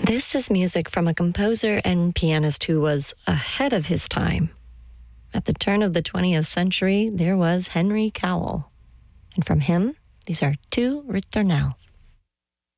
This is music from a composer and pianist who was ahead of his time. At the turn of the 20th century, there was Henry Cowell. And from him, these are two Ritornelle.